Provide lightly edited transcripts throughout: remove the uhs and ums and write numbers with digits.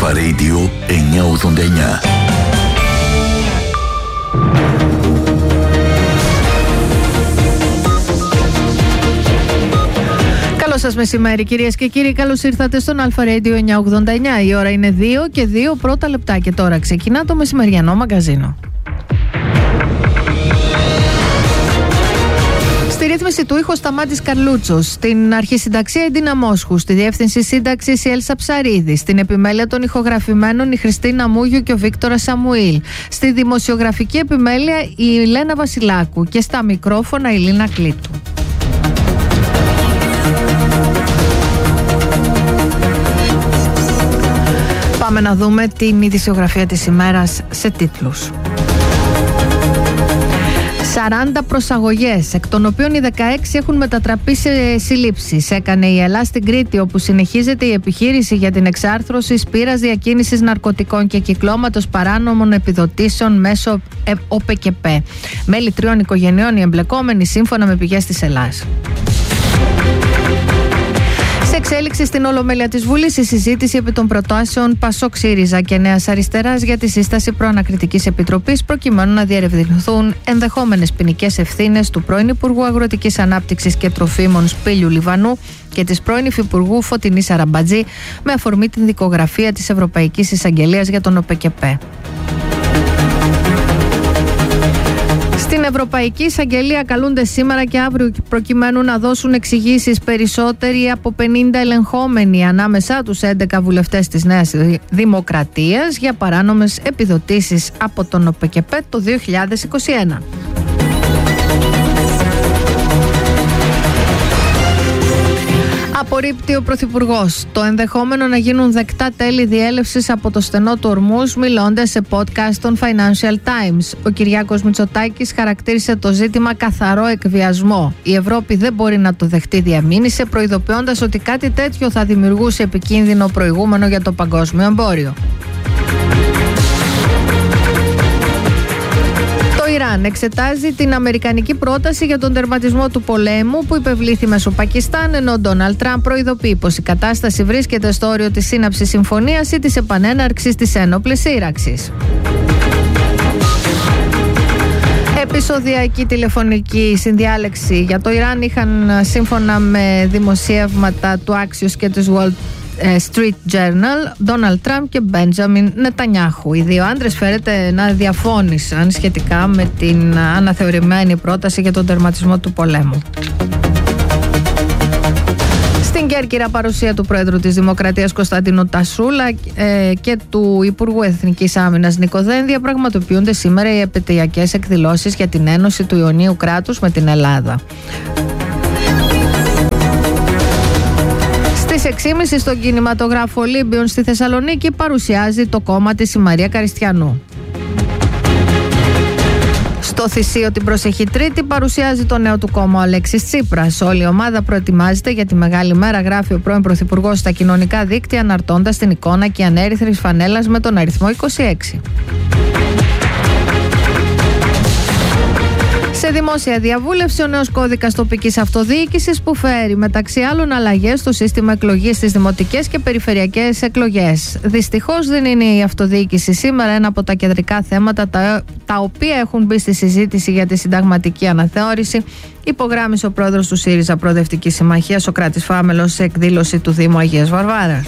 Αλφα Radio 989. Καλό σας μεσημέρι κυρίες και κύριοι, καλώς ήρθατε στον Αλφα Radio 989. Η ώρα είναι 2 και 2 πρώτα λεπτά και τώρα ξεκινά το μεσημεριανό μαγκαζίνο. Στη ρύθμιση του ήχου Σταμάτης Καρλούτσος, στην αρχισυνταξία η Ντίνα Μόσχου, στη διεύθυνση σύνταξης η Έλσα Ψαρίδη, στην επιμέλεια των ηχογραφημένων η Χριστίνα Μούγιου και ο Βίκτορας Σαμουήλ, στη δημοσιογραφική επιμέλεια η Λένα Βασιλάκου και στα μικρόφωνα η Λίνα Κλήτου. Πάμε να δούμε την ειδησιογραφία της ημέρας σε τίτλους. 40 προσαγωγές, εκ των οποίων οι 16 έχουν μετατραπεί σε συλλήψεις, έκανε η ΕΛΑ στην Κρήτη, όπου συνεχίζεται η επιχείρηση για την εξάρθρωση σπήρας διακίνησης ναρκωτικών και κυκλώματος παράνομων επιδοτήσεων μέσω ΟΠΕΚΕΠΕ. Μέλη 3 οικογενειών οι εμπλεκόμενοι, σύμφωνα με πηγές της ΕΛΑΣ. Σε εξέλιξη στην Ολομέλεια της Βουλής η συζήτηση επί των προτάσεων Πασόκ ΣΥΡΙΖΑ και Νέας Αριστεράς για τη σύσταση προανακριτικής επιτροπής, προκειμένου να διερευνηθούν ενδεχόμενες ποινικές ευθύνες του πρώην Υπουργού Αγροτικής Ανάπτυξης και Τροφίμων Σπύλιου Λιβανού και της πρώην Υφυπουργού Φωτεινής Αραμπατζή, με αφορμή την δικογραφία της Ευρωπαϊκής Εισαγγελίας για τον ΟΠΕΚΕΠΕ. Στην Ευρωπαϊκή Εισαγγελία καλούνται σήμερα και αύριο προκειμένου να δώσουν εξηγήσεις περισσότεροι από 50 ελεγχόμενοι, ανάμεσά τους 11 βουλευτές της Νέας Δημοκρατίας, για παράνομες επιδοτήσεις από τον ΟΠΕΚΕΠΕ το 2021. Απορρίπτει ο Πρωθυπουργός το ενδεχόμενο να γίνουν δεκτά τέλη διέλευσης από το στενό του Ορμούζ, μιλώντας σε podcast των Financial Times. Ο Κυριάκος Μητσοτάκης χαρακτήρισε το ζήτημα καθαρό εκβιασμό. Η Ευρώπη δεν μπορεί να το δεχτεί, διαμήνυσε, προειδοποιώντας ότι κάτι τέτοιο θα δημιουργούσε επικίνδυνο προηγούμενο για το παγκόσμιο εμπόριο. Το Ιράν εξετάζει την αμερικανική πρόταση για τον τερματισμό του πολέμου που υπευλήθη μέσω Πακιστάν, ενώ ο Ντόναλντ Τραμπ προειδοποιεί πως η κατάσταση βρίσκεται στο όριο της σύναψης συμφωνίας ή της επανέναρξης της ένοπλης σύραξης. Επεισοδιακή τηλεφωνική συνδιάλεξη για το Ιράν είχαν, σύμφωνα με δημοσιεύματα του Axios και της Wall Street Journal, Ντόναλντ Τραμπ και Μπέντζαμιν Νετανιάχου. Οι δύο άντρες φέρεται να διαφώνησαν σχετικά με την αναθεωρημένη πρόταση για τον τερματισμό του πολέμου. Στην Κέρκυρα, παρουσία του Πρόεδρου της Δημοκρατίας Κωνσταντίνου Τασούλα και του Υπουργού Εθνικής Άμυνας Νίκο Δένδια πραγματοποιούνται σήμερα οι επαιτειακές εκδηλώσεις για την ένωση του Ιωνίου κράτους με την Ελλάδα. Στις 6.30 στον κινηματογράφο Ολύμπιον στη Θεσσαλονίκη παρουσιάζει το κόμμα της η Μαρία Καριστιανού. Στο Θησίο την προσεχή Τρίτη παρουσιάζει το νέο του κόμμα ο Αλέξης Τσίπρας. Όλη η ομάδα προετοιμάζεται για τη μεγάλη μέρα, γράφει ο πρώην Πρωθυπουργός στα κοινωνικά δίκτυα, αναρτώντας την εικόνα και ανέρυθρης φανέλας με τον αριθμό 26. Σε δημόσια διαβούλευση ο νέος κώδικας τοπικής αυτοδιοίκησης, που φέρει μεταξύ άλλων αλλαγές στο σύστημα εκλογής στις δημοτικές και περιφερειακές εκλογές. Δυστυχώς δεν είναι η αυτοδιοίκηση σήμερα ένα από τα κεντρικά θέματα τα οποία έχουν μπει στη συζήτηση για τη συνταγματική αναθεώρηση, υπογράμμισε ο πρόεδρος του ΣΥΡΙΖΑ Προοδευτική Συμμαχία, Σωκράτης Φάμελος, σε εκδήλωση του Δήμου Αγίας Βαρβάρας.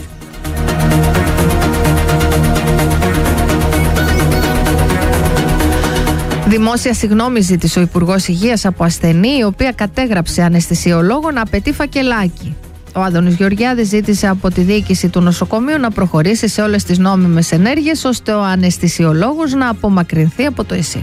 Δημόσια συγγνώμη ζήτησε ο Υπουργός Υγείας από ασθενή, η οποία κατέγραψε αναισθησιολόγο να απαιτεί φακελάκι. Ο Άδωνης Γεωργιάδης ζήτησε από τη διοίκηση του νοσοκομείου να προχωρήσει σε όλες τις νόμιμες ενέργειες, ώστε ο αναισθησιολόγος να απομακρυνθεί από το ΕΣΥ.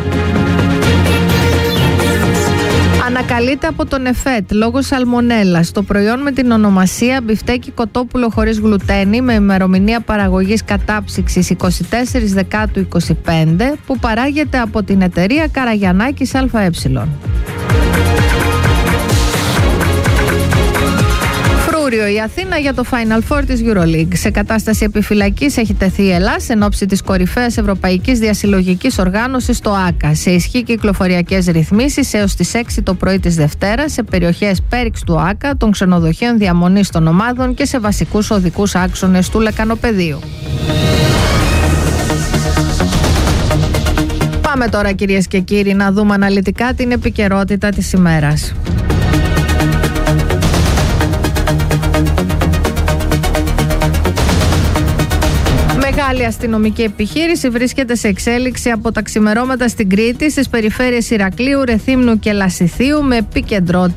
Ανακαλείται από τον ΕΦΕΤ λόγω σαλμονέλας το προϊόν με την ονομασία μπιφτέκι κοτόπουλο χωρίς γλουτένη, με ημερομηνία παραγωγής κατάψυξης 24 Δεκάτου 25, που παράγεται από την εταιρεία Καραγιαννάκης ΑΕ. Αύριο η Αθήνα για το Final Four της EuroLeague. Σε κατάσταση επιφυλακής έχει τεθεί η Ελλάς εν ώψη της κορυφαίας ευρωπαϊκής διασυλλογικής οργάνωσης, το ΆΚΑ. Σε ισχύ κυκλοφοριακές ρυθμίσεις έως τις 6 το πρωί της Δευτέρας σε περιοχές πέριξ του ΆΚΑ, των ξενοδοχείων διαμονής των ομάδων και σε βασικούς οδικούς άξονες του λεκανοπεδίου. Πάμε τώρα, κυρίες και κύριοι, να δούμε αναλυτικά την επικαιρότητα της ημέρας. Μεγάλη αστυνομική επιχείρηση βρίσκεται σε εξέλιξη από τα ξημερώματα στην Κρήτη, στις περιφέρειες Ηρακλείου, Ρεθύμνου και Λασιθίου, με επίκεντρο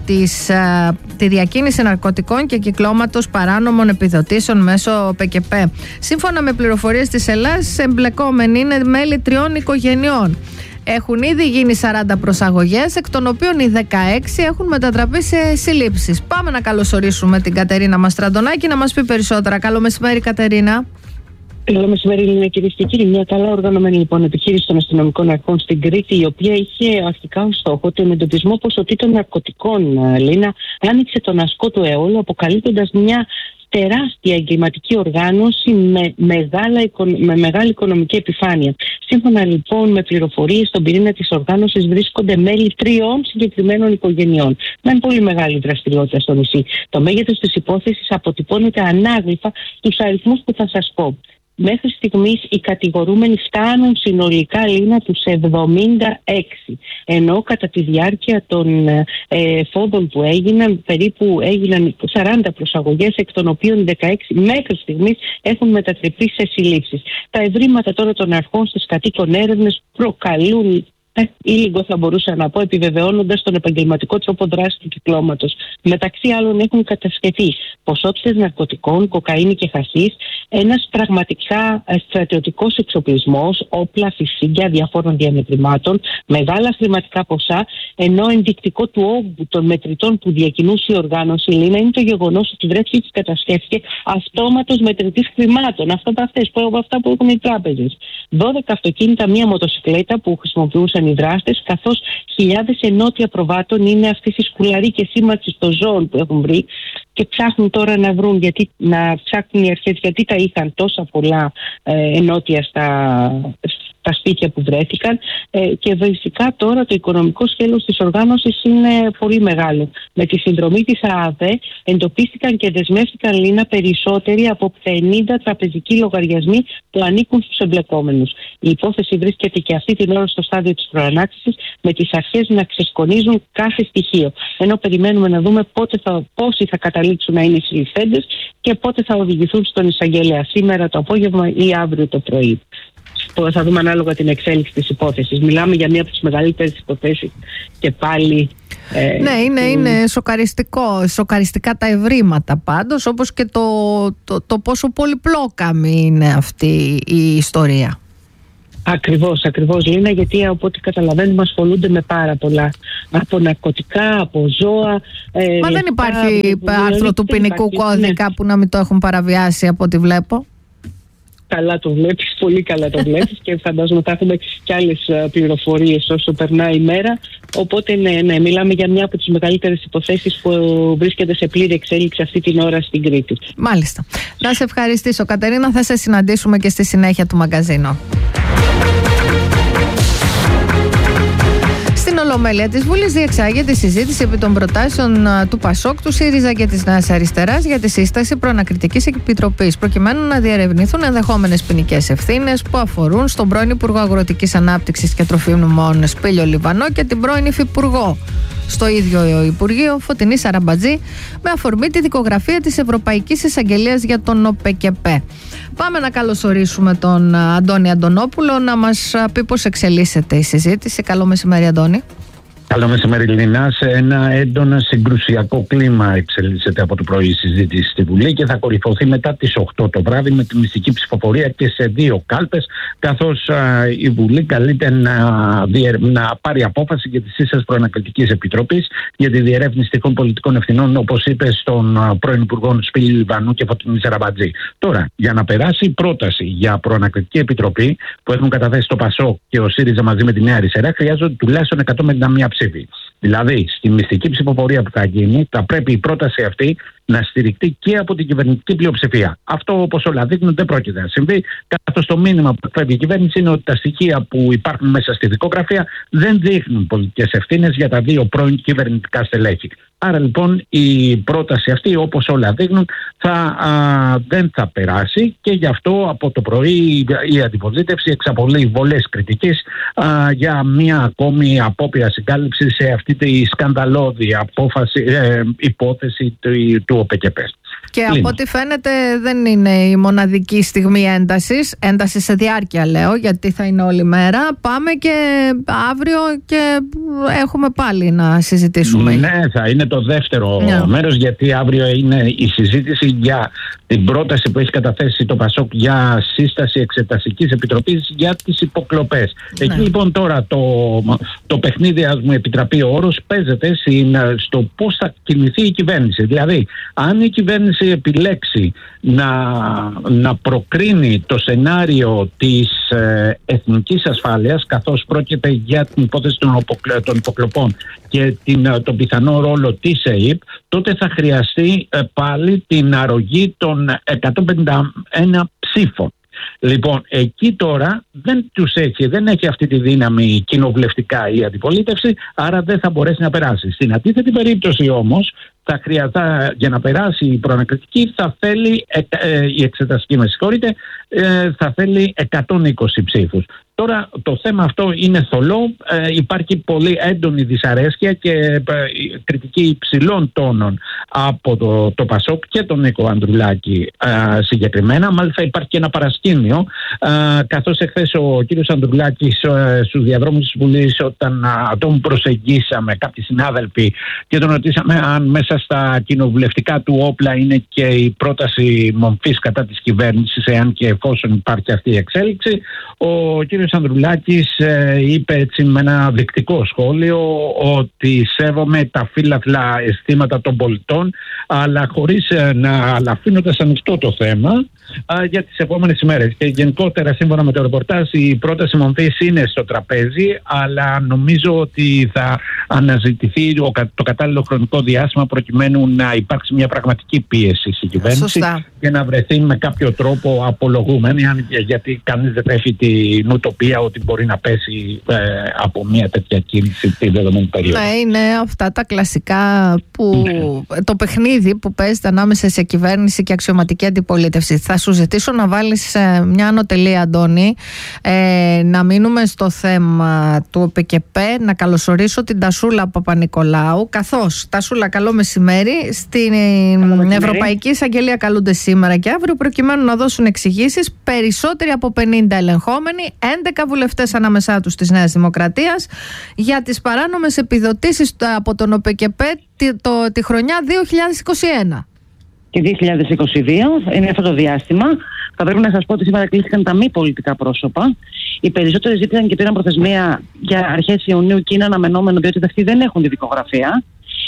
τη διακίνηση ναρκωτικών και κυκλώματος παράνομων επιδοτήσεων μέσω ΠΚΠ. Σύμφωνα με πληροφορίες της Ελλάς, εμπλεκόμενοι είναι μέλη 3 οικογενειών. Έχουν ήδη γίνει 40 προσαγωγές, εκ των οποίων οι 16 έχουν μετατραπεί σε συλλήψεις. Πάμε να καλωσορίσουμε την Κατερίνα Μαστραντονάκη να μας πει περισσότερα. Καλό μεσημέρι, Κατερίνα. Καλό μεσημέρι, Λίνα, κυρίες και κύριοι. Μια καλά οργανωμένη λοιπόν επιχείρηση των αστυνομικών αρχών στην Κρήτη, η οποία είχε αρχικά ως στόχο τον εντοπισμό ποσοτήτων ναρκωτικών, Λίνα, άνοιξε τον ασκό του αιώλου, αποκαλύπτοντας μια τεράστια εγκληματική οργάνωση με μεγάλη οικονομική επιφάνεια. Σύμφωνα λοιπόν με πληροφορίες, στον πυρήνα της οργάνωσης βρίσκονται μέλη 3 συγκεκριμένων οικογενειών, με πολύ μεγάλη δραστηριότητα στο νησί. Το μέγεθος της υπόθεσης αποτυπώνεται ανάγλυφα στους αριθμούς που θα σας πω. Μέχρι στιγμής οι κατηγορούμενοι φτάνουν συνολικά, Λίνα, τους 76, ενώ κατά τη διάρκεια των φόδων που έγιναν, περίπου έγιναν 40 προσαγωγές, εκ των οποίων 16 μέχρι στιγμής έχουν μετατραπεί σε συλλήψεις. Τα ευρήματα τώρα των αρχών στις κατοίκων έρευνες προκαλούν ή λίγο, θα μπορούσα να πω, επιβεβαιώνοντας τον επαγγελματικό τρόπο δράσης του κυκλώματος. Μεταξύ άλλων έχουν κατασκευθεί ποσότητες ναρκωτικών, κοκαίνη και χασίς, ένας πραγματικά στρατιωτικός εξοπλισμός, όπλα, φυσίγγια διαφόρων διαμετρημάτων, μεγάλα χρηματικά ποσά, ενώ ενδεικτικό του όγκου των μετρητών που διακινούσε η οργάνωση, Λίνα, είναι το γεγονός ότι βρέθηκε και κατασκεύθηκε αυτόματος μετρητής χρημάτων, αυτά που έχουν οι τράπεζες. 12 αυτοκίνητα, μία μοτοσυκλέτα που χρησιμοποιούσαν οι δράστες, καθώς χιλιάδες ενότια προβάτων είναι αυτή η σκουλαρή και σήμανση των ζώων που έχουν βρει και ψάχνουν τώρα να βρουν, να ψάχνουν οι αρχές γιατί τα είχαν τόσα πολλά ενότια στα σπίτια που βρέθηκαν, και φυσικά τώρα το οικονομικό σκέλος της οργάνωσης είναι πολύ μεγάλο. Με τη συνδρομή της ΑΑΔΕ εντοπίστηκαν και δεσμεύτηκαν, Λίνα, περισσότεροι από 50 τραπεζικοί λογαριασμοί που ανήκουν στους εμπλεκόμενους. Η υπόθεση βρίσκεται και αυτή την ώρα στο στάδιο της προανάκρισης, με τις αρχές να ξεσκονίζουν κάθε στοιχείο. Ενώ περιμένουμε να δούμε πόσοι θα καταλήξουν να είναι οι συλληφθέντες και πότε θα οδηγηθούν στον εισαγγελέα, σήμερα το απόγευμα ή αύριο το πρωί. Θα δούμε ανάλογα την εξέλιξη της υπόθεσης. Μιλάμε για μία από τις μεγαλύτερες υποθέσεις και πάλι. Ναι, είναι σοκαριστικά τα ευρήματα πάντως, όπως και το πόσο πολυπλόκαμη είναι αυτή η ιστορία. Ακριβώς, Λίνα, γιατί από ό,τι καταλαβαίνουμε ασχολούνται με πάρα πολλά. Από ναρκωτικά, από ζώα. Μα δεν υπάρχει άρθρο του ποινικού κώδικα που να μην το έχουν παραβιάσει, από ό,τι βλέπω. Καλά το βλέπεις, πολύ καλά το βλέπεις και φαντάζομαι θα έχουμε και άλλες πληροφορίες όσο περνάει η μέρα. Οπότε ναι, μιλάμε για μια από τις μεγαλύτερες υποθέσεις που βρίσκεται σε πλήρη εξέλιξη αυτή την ώρα στην Κρήτη. Μάλιστα. Να σε ευχαριστήσω, Κατερίνα. Θα σε συναντήσουμε και στη συνέχεια του μαγκαζίνο. Στην Ολομέλεια της Βουλής διεξάγεται συζήτηση επί των προτάσεων του ΠΑΣΟΚ, του ΣΥΡΙΖΑ και της Νέας Αριστεράς για τη σύσταση προανακριτικής επιτροπής, προκειμένου να διερευνηθούν ενδεχόμενες ποινικές ευθύνες που αφορούν στον πρώην Υπουργό Αγροτικής Ανάπτυξης και Τροφίμων Σπύλιο Λιβανό και την πρώην Υφυπουργό στο ίδιο Υπουργείο, Φωτεινή Σαραμπατζή, με αφορμή τη δικογραφία της Ευρωπαϊκής Εισαγγελίας για τον ΟΠΚΠ. Πάμε να καλωσορίσουμε τον Αντώνη Αντωνόπουλο να μας πει πώς εξελίσσεται η συζήτηση. Καλό μεσημέρι, Αντώνη. Καλό μεσημέρι, Λινά. Σε ένα έντονα συγκρουσιακό κλίμα εξελίσσεται από το πρωί η συζήτηση στη Βουλή και θα κορυφωθεί μετά τις 8 το βράδυ με τη μυστική ψηφοφορία και σε 2 κάλπες, καθώς η Βουλή καλείται να πάρει απόφαση για τη σύσταση προανακριτικής επιτροπής για τη διερεύνηση τυχόν πολιτικών ευθυνών, όπως είπε, στον πρώην Υπουργών Σπύλιο Λιβανού και Φωτεινή Σαραμπατζή. Τώρα, για να περάσει η πρόταση για προανακριτική επιτροπή που έχουν καταθέσει το ΠΑΣΟΚ και ο ΣΥΡΙΖΑ μαζί με τη Νέα Αριστερά, χρειάζονται τουλάχιστον 151 ψήφοι. Δηλαδή, στη μυστική ψηφοφορία που θα γίνει, θα πρέπει η πρόταση αυτή να στηριχτεί και από την κυβερνητική πλειοψηφία. Αυτό, όπως όλα δείχνουν, δεν πρόκειται να συμβεί, καθώς το μήνυμα που φεύγει η κυβέρνηση είναι ότι τα στοιχεία που υπάρχουν μέσα στη δικογραφία δεν δείχνουν πολιτικές ευθύνες για τα δύο πρώην κυβερνητικά στελέχη. Άρα λοιπόν η πρόταση αυτή, όπως όλα δείχνουν, δεν θα περάσει, και γι' αυτό από το πρωί η αντιπολίτευση εξαπολύει βολές κριτικής για μια ακόμη απόπειρα συγκάλυψη σε αυτή τη σκανδαλώδη υπόθεση του ΟΠΚΠ. Και από ό,τι φαίνεται δεν είναι η μοναδική στιγμή ένταση σε διάρκεια, λέω, γιατί θα είναι όλη μέρα. Πάμε και αύριο και έχουμε πάλι να συζητήσουμε. Ναι, θα είναι το δεύτερο μέρος, γιατί αύριο είναι η συζήτηση για την πρόταση που έχει καταθέσει το ΠΑΣΟΚ για σύσταση εξεταστικής επιτροπής για τις υποκλοπές. Ναι. Εκεί λοιπόν τώρα το παιχνίδι, ας μου επιτραπεί ο όρος, παίζεται στο πώς θα κινηθεί η κυβέρνηση. Δηλαδή, αν η κυβέρνηση επιλέξει να προκρίνει το σενάριο της εθνικής ασφάλειας, καθώς πρόκειται για την υπόθεση των υποκλοπών και τον πιθανό ρόλο της ΕΕΠ, τότε θα χρειαστεί πάλι την αρρωγή των 151 ψήφων. Λοιπόν, εκεί τώρα δεν έχει αυτή τη δύναμη κοινοβουλευτικά η αντιπολίτευση, άρα δεν θα μπορέσει να περάσει. Στην αντίθετη περίπτωση όμως, για να περάσει η προανακριτική θα θέλει, η εξεταστική θα θέλει 120 ψήφους. Τώρα το θέμα αυτό είναι θολό, υπάρχει πολύ έντονη δυσαρέσκεια και κριτική υψηλών τόνων από το ΠΑΣΟΚ και τον Νίκο Ανδρουλάκη συγκεκριμένα. Μάλιστα υπάρχει και ένα παρασκήνιο, καθώς εχθές ο κύριος Ανδρουλάκης στους διαδρόμους της Βουλής, όταν τον προσεγγίσαμε κάποιοι συνάδελφοι και τον ρωτήσαμε αν μέσα στα κοινοβουλευτικά του όπλα είναι και η πρόταση μομφής κατά της κυβέρνησης, εάν και εφόσον υπάρχει αυτή η εξέλιξη, ο κύριος Ανδρουλάκης είπε έτσι με ένα δεικτικό σχόλιο ότι σέβομαι τα φύλαθλα αισθήματα των πολιτών, αλλά αφήνοντας ανοιχτό το θέμα για τις επόμενες ημέρες. Και γενικότερα, σύμφωνα με το ρεπορτάζ, η πρόταση μομφής είναι στο τραπέζι, αλλά νομίζω ότι θα αναζητηθεί το κατάλληλο χρονικό διάστημα προκειμένου να υπάρξει μια πραγματική πίεση στην κυβέρνηση και να βρεθεί με κάποιο τρόπο απολογούμενη, γιατί κανείς δεν έχει την ουτοπία ότι μπορεί να πέσει από μια τέτοια κίνηση τη δεδομένη περίοδο. Ναι, είναι αυτά τα κλασικά το παιχνίδι που παίζεται ανάμεσα σε κυβέρνηση και αξιωματική αντιπολίτευση. Θα σου ζητήσω να βάλεις μια ανωτελεία, Αντώνη, να μείνουμε στο θέμα του ΟΠΚΠ, να καλωσορίσω την Τασούλα Παπα-Νικολάου, καθώς, Τασούλα, καλό μεσημέρι. Στην Ευρωπαϊκή Εισαγγελία καλούνται σήμερα και αύριο προκειμένου να δώσουν εξηγήσεις περισσότεροι από 50 ελεγχόμενοι, 11 βουλευτές ανάμεσά τους της Νέας Δημοκρατίας, για τις παράνομες επιδοτήσεις από τον ΟΠΚΠ τη χρονιά 2021. Και 2022 είναι αυτό το διάστημα. Θα πρέπει να σας πω ότι σήμερα κλείστηκαν τα μη πολιτικά πρόσωπα. Οι περισσότεροι ζήτησαν και πήραν προθεσμία για αρχές Ιουνίου και είναι αναμενόμενο, διότι αυτοί δεν έχουν τη δικογραφία.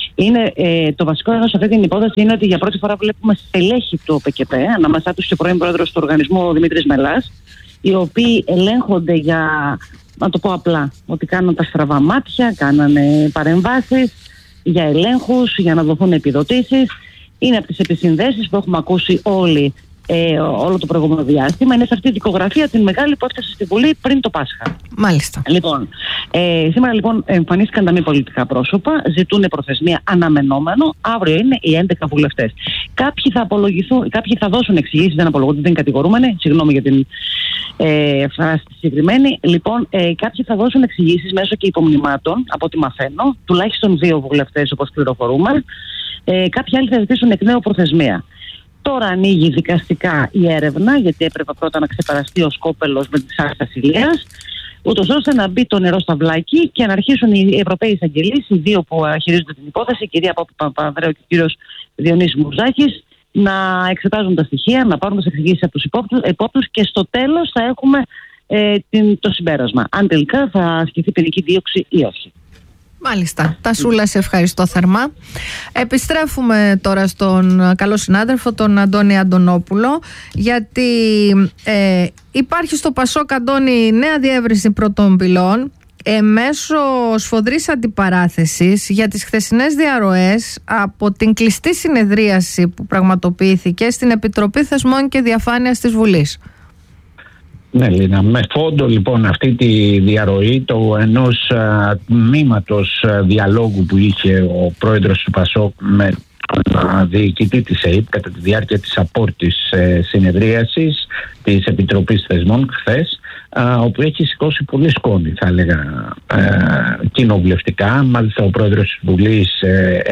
Το βασικό εδώ σε αυτή την υπόθεση είναι ότι για πρώτη φορά βλέπουμε στελέχη του ΟΠΚΠ, ανάμεσά τους και πρώην πρόεδρος του οργανισμού ο Δημήτρης Μελάς, οι οποίοι ελέγχονται για, να το πω απλά, ότι κάναν τα στραβά μάτια, κάνανε παρεμβάσεις για ελέγχους, για να δοθούν επιδοτήσεις. Είναι από τις επισυνδέσεις που έχουμε ακούσει όλοι όλο το προηγούμενο διάστημα. Είναι σε αυτή τη δικογραφία την μεγάλη που έφτασε στη Βουλή πριν το Πάσχα. Μάλιστα. Λοιπόν, σήμερα λοιπόν εμφανίστηκαν τα μη πολιτικά πρόσωπα, ζητούν προθεσμία αναμενόμενο. Αύριο είναι οι 11 βουλευτές. Κάποιοι θα απολογηθούν, κάποιοι θα δώσουν εξηγήσεις, δεν απολογούνται, δεν είναι κατηγορούμενοι. Συγγνώμη για την φράση τη συγκεκριμένη. Λοιπόν, κάποιοι θα δώσουν εξηγήσεις μέσω και υπομνημάτων, από ό,τι μαθαίνω, τουλάχιστον 2 βουλευτές όπως πληροφορούμε. Κάποιοι άλλοι θα ζητήσουν εκ νέου προθεσμία. Τώρα ανοίγει δικαστικά η έρευνα, γιατί έπρεπε πρώτα να ξεπεραστεί ο σκόπελος με τις άρες ασυλίας, ούτως ώστε να μπει το νερό στα βλάκι και να αρχίσουν οι Ευρωπαίοι εισαγγελείς, οι 2 που χειρίζονται την υπόθεση, η κυρία Παπανδρέου και ο κύριος Διονύσης Μουρζάκης, να εξετάζουν τα στοιχεία, να πάρουν τις εξηγήσεις από τους υπόπτους και στο τέλος θα έχουμε το συμπέρασμα. Αν τελικά θα ασκηθεί ποινική δίωξη ή όχι. Μάλιστα. Τασούλα, σε ευχαριστώ θερμά. Επιστρέφουμε τώρα στον καλό συνάδελφο, τον Αντώνη Αντωνόπουλο, γιατί υπάρχει στο ΠΑΣΟΚ, Αντώνη, νέα διεύρυνση πρώτων πυλών. μέσω σφοδρής αντιπαράθεσης για τις χθεσινές διαρροές από την κλειστή συνεδρίαση που πραγματοποιήθηκε στην Επιτροπή Θεσμών και Διαφάνειας της Βουλής. Ναι, Λίνα, με φόντο λοιπόν αυτή τη διαρροή ενός τμήματος διαλόγου που είχε ο πρόεδρος του ΠΑΣΟΚ με τον διοικητή της ΕΕΠ κατά τη διάρκεια της απόρριτης συνεδρίασης της Επιτροπής Θεσμών χθες, όπου έχει σηκώσει πολύ σκόνη, θα έλεγα, κοινοβουλευτικά. Μάλιστα ο πρόεδρος της Βουλής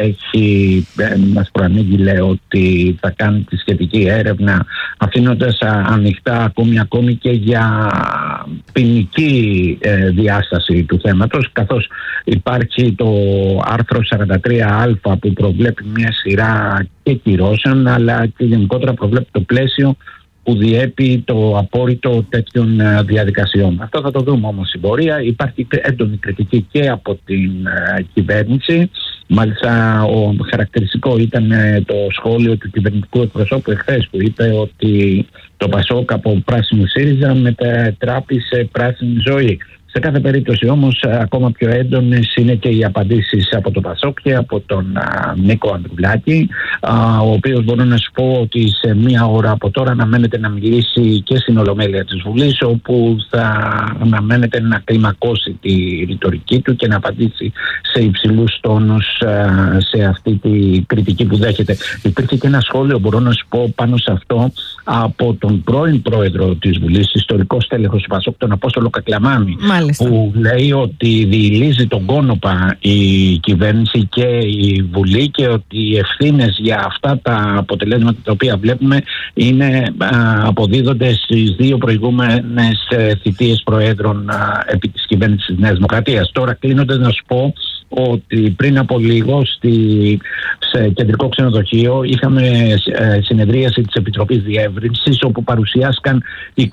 μας προανήγγειλε ότι θα κάνει τη σχετική έρευνα, αφήνοντας ανοιχτά ακόμη και για ποινική διάσταση του θέματος, καθώς υπάρχει το άρθρο 43α που προβλέπει μια σειρά και κυρώσεων, αλλά και γενικότερα προβλέπει το πλαίσιο που διέπει το απόρριτο τέτοιων διαδικασιών. Αυτό θα το δούμε όμως στην πορεία. Υπάρχει έντονη κριτική και από την κυβέρνηση. Μάλιστα, χαρακτηριστικό ήταν το σχόλιο του κυβερνητικού εκπροσώπου εχθές, που είπε ότι το ΠΑΣΟΚ από πράσινο ΣΥΡΙΖΑ μετατράπη σε πράσινη ζωή. Σε κάθε περίπτωση όμως ακόμα πιο έντονες είναι και οι απαντήσεις από το ΠΑΣΟΚ και από τον Νίκο Ανδρουλάκη, ο οποίος μπορώ να σου πω ότι σε μία ώρα από τώρα αναμένεται να μιλήσει και στην Ολομέλεια της Βουλής, όπου θα αναμένεται να κλιμακώσει τη ρητορική του και να απαντήσει σε υψηλούς τόνους σε αυτή τη κριτική που δέχεται. Υπήρχε και ένα σχόλιο, μπορώ να σου πω, πάνω σε αυτό από τον πρώην πρόεδρο της Βουλής, ιστορικό στέλεχος του ΠΑΣΟΚ, τον Απόστολο Κακλαμάνη. Μάλιστα. Που λέει ότι διηλύζει τον κόνοπα η κυβέρνηση και η Βουλή και ότι οι ευθύνες για αυτά τα αποτελέσματα τα οποία βλέπουμε αποδίδονται στις δύο προηγούμενες θητείες προέδρων επί της κυβέρνησης της Νέας Δημοκρατίας. Τώρα, κλείνοντας, να σου πω ότι πριν από λίγο σε κεντρικό ξενοδοχείο είχαμε συνεδρίαση της Επιτροπής Διεύρυνσης, όπου παρουσιάστηκαν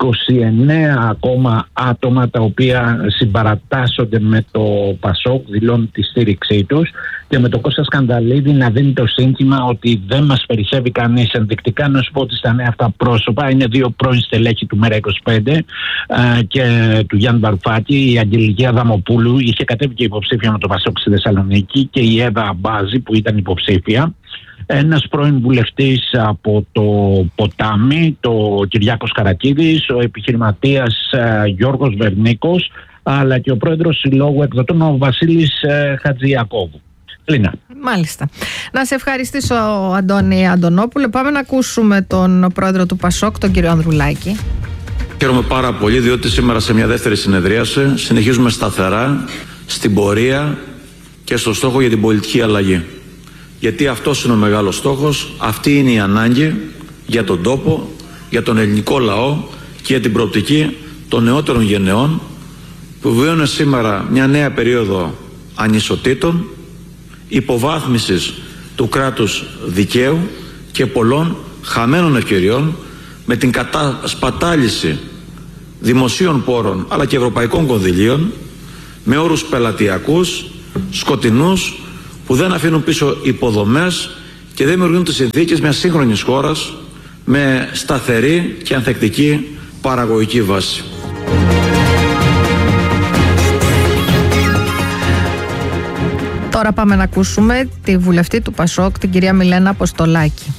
29 ακόμα άτομα τα οποία συμπαρατάσσονται με το ΠΑΣΟΚ, δηλώνουν τη στήριξή τους, και με το Κώστα Σκανδαλίδη να δίνει το σύνθημα ότι δεν μας περισσεύει κανείς. Ενδεικτικά να σου πω ότι στα νέα αυτά πρόσωπα είναι δύο πρώην στελέχη του ΜΕΡΑ25 και του Γιάννη Βαρουφάκη. Η Αγγελική Αδαμοπούλου είχε κατέβει και υποψήφια με το ΠΑΣΟΚ στη Θεσσαλονίκη, και η Εύα Αμπάζη που ήταν υποψήφια. Ένας πρώην βουλευτής από το Ποτάμι, το Κυριάκος Καρακίδης, ο επιχειρηματίας Γιώργος Βερνίκος, αλλά και ο πρόεδρος Συλλόγου Εκδοτών, ο Βασίλης Χατζιακόβου. Λίνα. Μάλιστα. Να σε ευχαριστήσω, Αντώνη Αντωνόπουλε. Πάμε να ακούσουμε τον πρόεδρο του ΠΑΣΟΚ, τον κύριο Ανδρουλάκη. Χαίρομαι πάρα πολύ, διότι σήμερα σε μια δεύτερη συνεδρίαση συνεχίζουμε σταθερά στην πορεία και στο στόχο για την πολιτική αλλαγή. Γιατί αυτός είναι ο μεγάλος στόχος, αυτή είναι η ανάγκη για τον τόπο, για τον ελληνικό λαό και για την προοπτική των νεότερων γενεών που βιώνουν σήμερα μια νέα περίοδο ανισοτήτων, υποβάθμισης του κράτους δικαίου και πολλών χαμένων ευκαιριών, με την κατασπατάληση δημοσίων πόρων αλλά και ευρωπαϊκών κονδυλίων, με όρους πελατειακούς, σκοτεινούς, που δεν αφήνουν πίσω υποδομές και δεν δημιουργούν τις συνθήκες μιας σύγχρονης χώρας με σταθερή και ανθεκτική παραγωγική βάση. Τώρα πάμε να ακούσουμε τη βουλευτή του ΠΑΣΟΚ, την κυρία Μιλένα Αποστολάκη.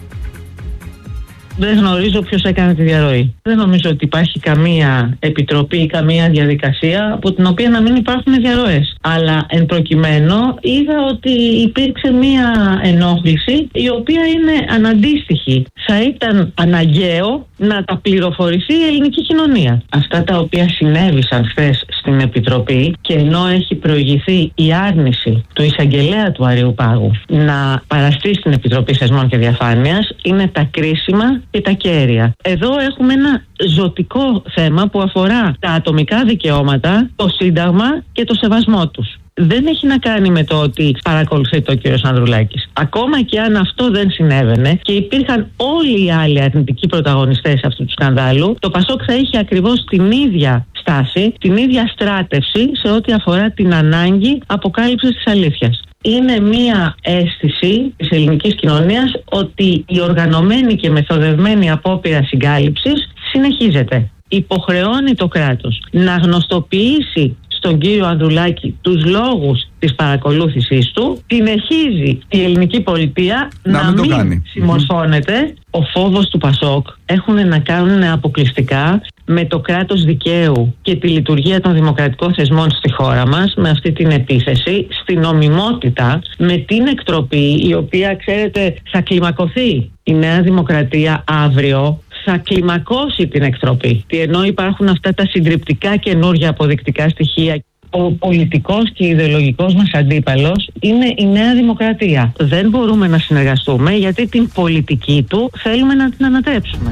Δεν γνωρίζω ποιος έκανε τη διαρροή. Δεν νομίζω ότι υπάρχει καμία επιτροπή ή καμία διαδικασία από την οποία να μην υπάρχουν διαρροές. Αλλά εν προκειμένου είδα ότι υπήρξε μία ενόχληση η οποία είναι αναντίστοιχη. Θα ήταν αναγκαίο να τα πληροφορηθεί η ελληνική κοινωνία. Αυτά τα οποία συνέβησαν χθες στην Επιτροπή, και ενώ έχει προηγηθεί η άρνηση του εισαγγελέα του Αριουπάγου να παραστεί στην Επιτροπή Θεσμών και Διαφάνειας, είναι τα κρίσιμα και τα κέρια. Εδώ έχουμε ένα ζωτικό θέμα που αφορά τα ατομικά δικαιώματα, το Σύνταγμα και το σεβασμό τους. Δεν έχει να κάνει με το ότι παρακολουθείται ο κύριος Ανδρουλάκης. Ακόμα και αν αυτό δεν συνέβαινε και υπήρχαν όλοι οι άλλοι αρνητικοί πρωταγωνιστές αυτού του σκανδάλου, το ΠΑΣΟΚ θα είχε ακριβώς την ίδια στάση, την ίδια στράτευση σε ό,τι αφορά την ανάγκη αποκάλυψης της αλήθειας. Είναι μία αίσθηση της ελληνικής κοινωνίας ότι η οργανωμένη και μεθοδευμένη απόπειρα συγκάλυψης συνεχίζεται. Υποχρεώνει το κράτος να γνωστοποιήσει στον κύριο Ανδρουλάκη τους λόγους της παρακολούθησης του, συνεχίζει η ελληνική πολιτεία να μην συμμορφώνεται. Ο φόβος του Πασόκ έχουν να κάνουν αποκλειστικά με το κράτος δικαίου και τη λειτουργία των δημοκρατικών θεσμών στη χώρα μας, με αυτή την επίθεση στην νομιμότητα, με την εκτροπή, η οποία, ξέρετε, θα κλιμακωθεί. Η Νέα Δημοκρατία αύριο θα κλιμακώσει την εκτροπή. Ενώ υπάρχουν αυτά τα συντριπτικά καινούργια αποδεικτικά στοιχεία. Ο πολιτικός και ιδεολογικός μας αντίπαλος είναι η Νέα Δημοκρατία. Δεν μπορούμε να συνεργαστούμε γιατί την πολιτική του θέλουμε να την ανατρέψουμε.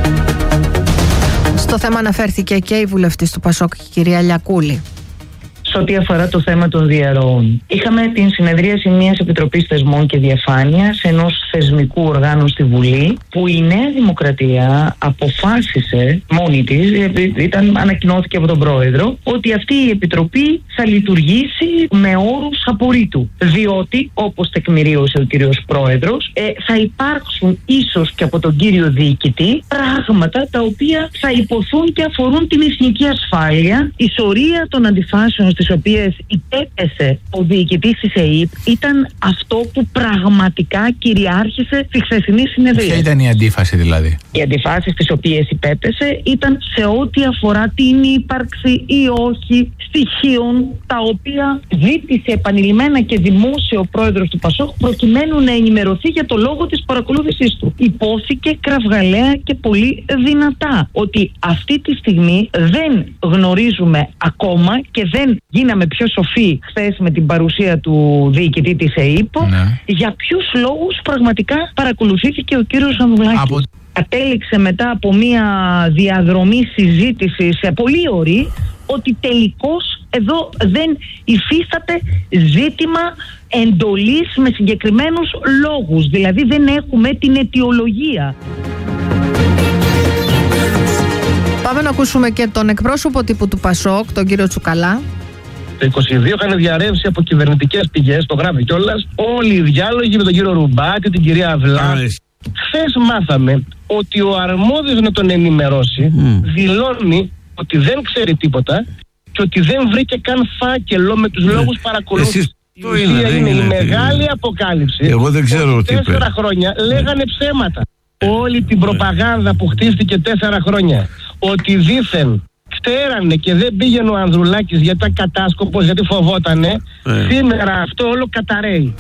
Στο θέμα αναφέρθηκε και η βουλευτής του Πασόκ, η κυρία Λιακούλη. Σε ό,τι αφορά το θέμα των διαρροών, είχαμε την συνεδρίαση μιας Επιτροπής Θεσμών και Διαφάνειας, ενός θεσμικού οργάνου στη Βουλή, που η Νέα Δημοκρατία αποφάσισε μόνη της, ανακοινώθηκε από τον Πρόεδρο, ότι αυτή η Επιτροπή θα λειτουργήσει με όρους απορρίτου. Διότι, όπως τεκμηρίωσε ο κύριος Πρόεδρος, θα υπάρξουν ίσως και από τον κύριο Διοικητή πράγματα τα οποία θα υποθούν και αφορούν την εθνική ασφάλεια. Η σωρία των αντιφάσεων στις οποίες υπέπεσε ο διοικητής της ΕΕΠ ήταν αυτό που πραγματικά κυριάρχησε στη χθεσινή συνεδρία. Ποια ήταν η αντίφαση δηλαδή? Οι αντιφάσεις τις οποίες υπέπεσε ήταν σε ό,τι αφορά την ύπαρξη ή όχι στοιχείων τα οποία ζήτησε επανειλημμένα και δημόσια ο πρόεδρος του Πασόκ προκειμένου να ενημερωθεί για το λόγο της παρακολούθησής του. Υπόθηκε κραυγαλαία και πολύ δυνατά ότι αυτή τη στιγμή δεν γνωρίζουμε ακόμα και δεν γίναμε πιο σοφοί χθες με την παρουσία του διοικητή της ΕΕΠ για ποιους λόγους πραγματικά παρακολουθήθηκε ο κύριος Ανδρουλάκης. Κατέληξε μετά από μια διαδρομή συζήτηση σε πολύ ωρή ότι τελικώς εδώ δεν υφίσταται ζήτημα εντολής με συγκεκριμένους λόγους. Δηλαδή δεν έχουμε την αιτιολογία. Πάμε να ακούσουμε και τον εκπρόσωπο τύπου του Πασόκ, τον κύριο Τσουκαλά. Το 22 είχαν διαρρεύσει από κυβερνητικές πηγές, το γράφει κιόλας, όλοι οι διάλογοι με τον κύριο Ρουμπάτη, την κυρία Αυλά. Χθες μάθαμε ότι ο αρμόδιος να τον ενημερώσει δηλώνει ότι δεν ξέρει τίποτα και ότι δεν βρήκε καν φάκελο με τους λόγους παρακολούθησης. Η ουσία είναι η μεγάλη αποκάλυψη. Εγώ δεν ξέρω τι είπε. 4 χρόνια λέγανε ψέματα. Όλη την προπαγάνδα που χτίστηκε 4 χρόνια, ότι δήθεν ξέρανε και δεν πήγαινε ο Ανδρουλάκης γιατί ήταν κατάσκοπος, γιατί φοβότανε, σήμερα αυτό όλο καταραίει.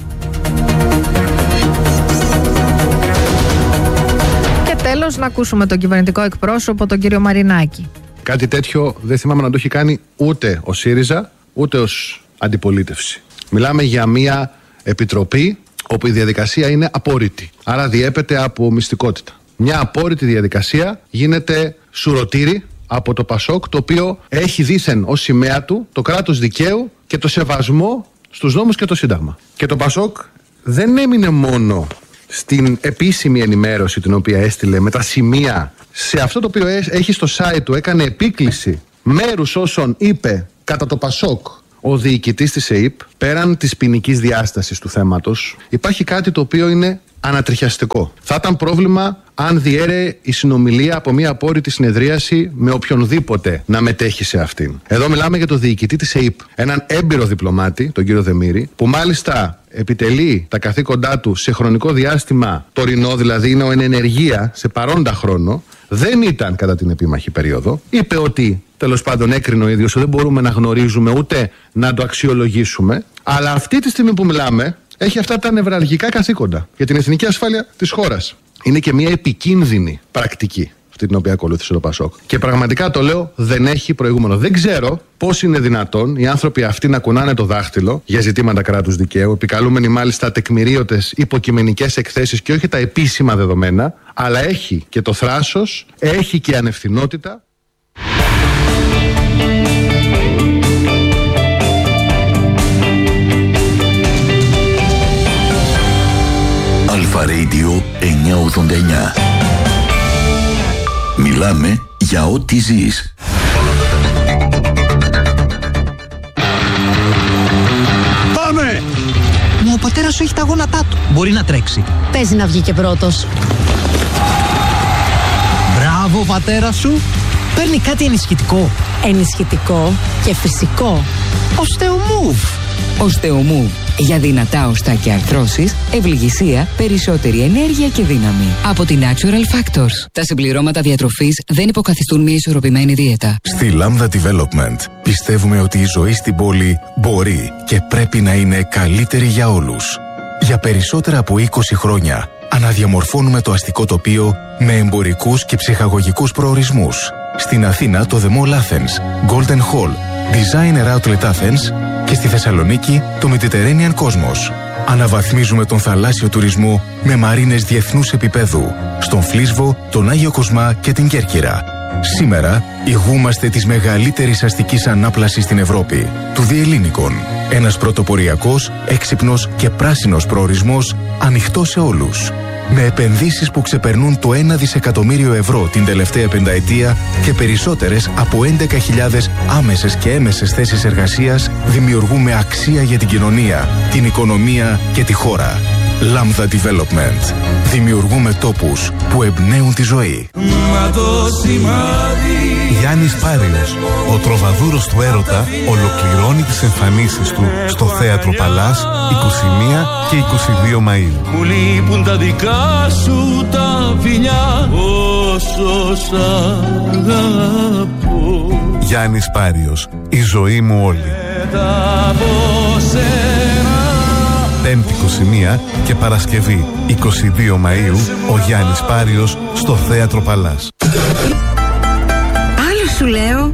Και τέλος να ακούσουμε τον κυβερνητικό εκπρόσωπο, τον κύριο Μαρινάκη. Κάτι τέτοιο δεν θυμάμαι να το έχει κάνει ούτε ο ΣΥΡΙΖΑ, ούτε ως αντιπολίτευση. Μιλάμε για μια επιτροπή όπου η διαδικασία είναι απόρριτη, άρα διέπεται από μυστικότητα. Μια απόρριτη διαδικασία γίνεται σουρωτήρι από το Πασόκ, το οποίο έχει δήθεν ως σημαία του το κράτος δικαίου και το σεβασμό στους νόμους και το Σύνταγμα. Και το Πασόκ δεν έμεινε μόνο στην επίσημη ενημέρωση την οποία έστειλε με τα σημεία σε αυτό το οποίο έχει στο site του, έκανε επίκληση μέρους όσων είπε κατά το Πασόκ ο διοικητής της ΕΕΠ. Πέραν της ποινικής διάστασης του θέματος, υπάρχει κάτι το οποίο είναι ανατριχιαστικό. Θα ήταν πρόβλημα αν διέρεε η συνομιλία από μια απόρριτη συνεδρίαση με οποιονδήποτε να μετέχει σε αυτήν. Εδώ μιλάμε για τον διοικητή της ΕΕΠ, έναν έμπειρο διπλωμάτη, τον κύριο Δεμήρη, που μάλιστα επιτελεί τα καθήκοντά του σε χρονικό διάστημα τωρινό, δηλαδή είναι εν ενεργεία σε παρόντα χρόνο, δεν ήταν κατά την επίμαχη περίοδο. Είπε ότι τέλος πάντων έκρινε ο ίδιος, δεν μπορούμε να γνωρίζουμε ούτε να το αξιολογήσουμε, αλλά αυτή τη στιγμή που μιλάμε έχει αυτά τα νευραλγικά καθήκοντα για την εθνική ασφάλεια της χώρας. Είναι και μια επικίνδυνη πρακτική αυτή την οποία ακολούθησε το Πασόκ. Και πραγματικά το λέω, δεν έχει προηγούμενο. Δεν ξέρω πώς είναι δυνατόν οι άνθρωποι αυτοί να κουνάνε το δάχτυλο για ζητήματα κράτους δικαίου, επικαλούμενοι μάλιστα τεκμηρίωτες υποκειμενικές εκθέσεις και όχι τα επίσημα δεδομένα, αλλά έχει και το θράσος, έχει και ανευθυνότητα. Αλφα Radio 989. Μιλάμε για ό,τι ζεις. Πάμε! Μα ο πατέρας σου έχει τα γόνατά του. Μπορεί να τρέξει. Παίζει να βγει και πρώτος. Μπράβο πατέρα σου. Παίρνει κάτι ενισχυτικό. ενισχυτικό και φυσικό. Osteomove. Osteomove. Για δυνατά οστά και αρθρώσεις, ευληγησία, περισσότερη ενέργεια και δύναμη. Από την Natural Factors. Τα συμπληρώματα διατροφής δεν υποκαθιστούν μια ισορροπημένη δίαιτα. Στη Lambda Development πιστεύουμε ότι η ζωή στην πόλη μπορεί και πρέπει να είναι καλύτερη για όλους. Για περισσότερα από 20 χρόνια αναδιαμορφώνουμε το αστικό τοπίο με εμπορικούς και ψυχαγωγικούς προορισμούς. Στην Αθήνα το The Mall Athens, Golden Hall, Designer Outlet Athens και στη Θεσσαλονίκη το Mediterranean Cosmos. Αναβαθμίζουμε τον θαλάσσιο τουρισμό με μαρίνες διεθνούς επίπεδου στον Φλίσβο, τον Άγιο Κοσμά και την Κέρκυρα. Σήμερα ηγούμαστε της μεγαλύτερης αστικής ανάπλασης στην Ευρώπη, του Διελλήνικων. Ένας πρωτοποριακός, έξυπνος και πράσινος προορισμός ανοιχτός σε όλους. Με επενδύσεις που ξεπερνούν το 1 δισεκατομμύριο ευρώ την τελευταία πενταετία και περισσότερες από 11.000 άμεσες και έμεσες θέσεις εργασίας, δημιουργούμε αξία για την κοινωνία, την οικονομία και τη χώρα. Lambda Development. Δημιουργούμε τόπους που εμπνέουν τη ζωή. Γιάννης Πάριος, ο τροβαδούρος του έρωτα, ολοκληρώνει τις εμφανίσεις του στο Θέατρο Παλάς 21 και 22 Μαΐου. Μου λείπουν τα δικά σου τα φιλιά, όσο σ' αγαπώ. Γιάννης Πάριος, η ζωή μου όλη. Πέμπτη 21 και Παρασκευή 22 Μαΐου, ο Γιάννης Πάριος στο Θέατρο Παλάς. Άλλο σου λέω.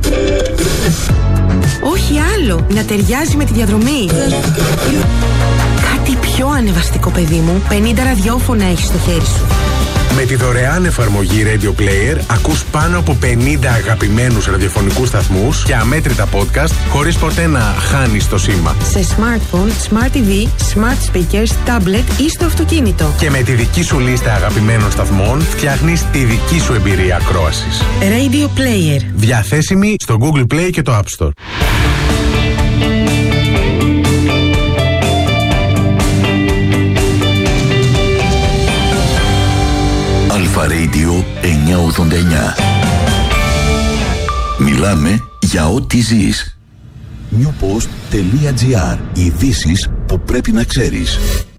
Όχι άλλο, να ταιριάζει με τη διαδρομή. Κάτι πιο ανεβαστικό, παιδί μου. 50 ραδιόφωνα έχεις στο χέρι σου. Με τη δωρεάν εφαρμογή Radio Player ακούς πάνω από 50 αγαπημένους ραδιοφωνικούς σταθμούς και αμέτρητα podcast χωρίς ποτέ να χάνεις το σήμα. Σε smartphone, smart TV, smart speakers, tablet ή στο αυτοκίνητο. Και με τη δική σου λίστα αγαπημένων σταθμών φτιάχνεις τη δική σου εμπειρία ακρόασης. Radio Player. Διαθέσιμη στο Google Play και το App Store. Αλφα Radio 989. Μιλάμε για ό,τι ζεις. Newpost.gr. Ειδήσεις που πρέπει να ξέρεις.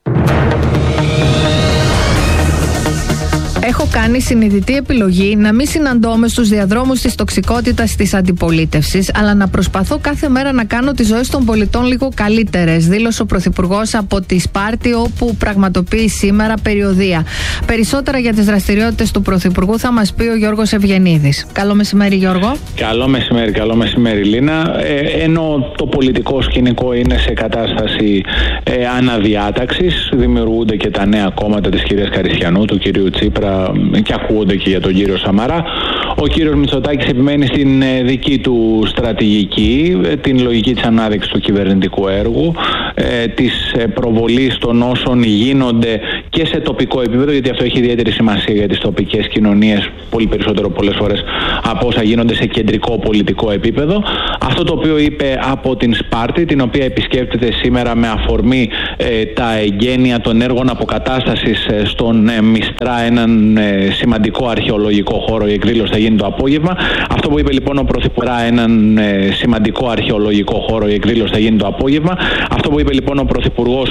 Έχω κάνει συνειδητή επιλογή να μην συναντώμαι στους διαδρόμους της τοξικότητας της αντιπολίτευσης, αλλά να προσπαθώ κάθε μέρα να κάνω τις ζωές των πολιτών λίγο καλύτερες, δήλωσε ο Πρωθυπουργός από τη Σπάρτη, όπου πραγματοποιεί σήμερα περιοδεία. Περισσότερα για τις δραστηριότητες του Πρωθυπουργού θα μας πει ο Γιώργος Ευγενίδης. Καλό μεσημέρι, Γιώργο. Καλό μεσημέρι, Λίνα. Ενώ το πολιτικό σκηνικό είναι σε κατάσταση αναδιάταξης, δημιουργούνται και τα νέα κόμματα της κυρίας Καριστιανού, του κυρίου Τσίπρα και ακούγονται και για τον κύριο Σαμαρά. Ο κύριος Μητσοτάκης επιμένει στην δική του στρατηγική, την λογική της ανάδειξης του κυβερνητικού έργου, της προβολής των όσων γίνονται και σε τοπικό επίπεδο, γιατί αυτό έχει ιδιαίτερη σημασία για τις τοπικές κοινωνίες, πολύ περισσότερο πολλές φορές από όσα γίνονται σε κεντρικό πολιτικό επίπεδο. Αυτό το οποίο είπε από την Σπάρτη, την οποία επισκέπτεται σήμερα με αφορμή τα εγγένεια των έργων αποκατάστασης στον Μιστρά, έναν σημαντικό αρχαιολογικό χώρο. Η εκδήλωση θα γίνει το απόγευμα. Αυτό που είπε λοιπόν ο Πρωθυπουργός, έναν σημαντικό αρχαιολογικό χώρο, η εκδήλωση θα γίνει το απόγευμα. Αυτό που είπε λοιπόν ο Πρωθυπουργός